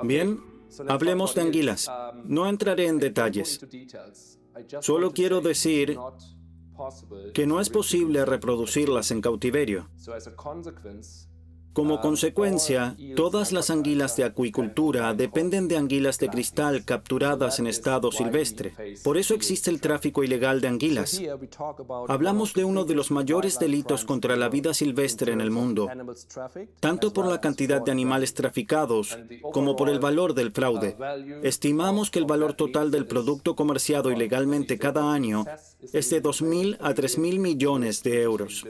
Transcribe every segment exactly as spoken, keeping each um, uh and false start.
Bien, hablemos de anguilas. No entraré en detalles. Solo quiero decir que no es posible reproducirlas en cautiverio. Como consecuencia, todas las anguilas de acuicultura dependen de anguilas de cristal capturadas en estado silvestre. Por eso existe el tráfico ilegal de anguilas. Hablamos de uno de los mayores delitos contra la vida silvestre en el mundo, tanto por la cantidad de animales traficados como por el valor del fraude. Estimamos que el valor total del producto comerciado ilegalmente cada año es de dos mil a tres mil millones de euros.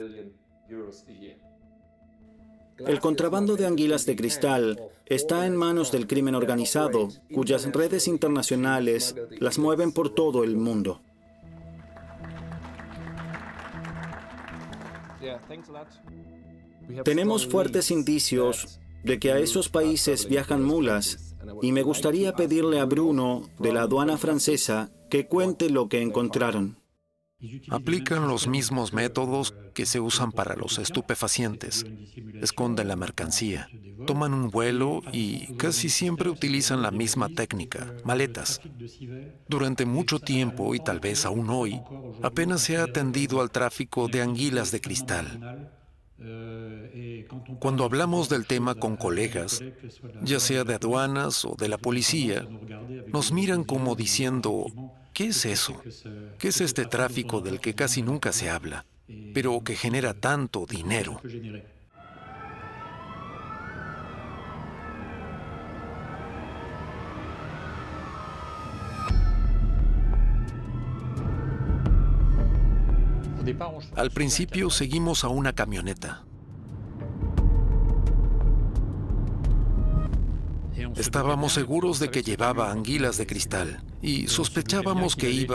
El contrabando de anguilas de cristal está en manos del crimen organizado, cuyas redes internacionales las mueven por todo el mundo. Tenemos fuertes indicios de que a esos países viajan mulas, y me gustaría pedirle a Bruno, de la aduana francesa, que cuente lo que encontraron. Aplican los mismos métodos que se usan para los estupefacientes. Esconden la mercancía, toman un vuelo y casi siempre utilizan la misma técnica, maletas. Durante mucho tiempo, y tal vez aún hoy, apenas se ha atendido al tráfico de anguilas de cristal. Cuando hablamos del tema con colegas, ya sea de aduanas o de la policía, nos miran como diciendo: ¿qué es eso? ¿Qué es este tráfico del que casi nunca se habla, pero que genera tanto dinero? Al principio seguimos a una camioneta. Estábamos seguros de que llevaba anguilas de cristal y sospechábamos que iba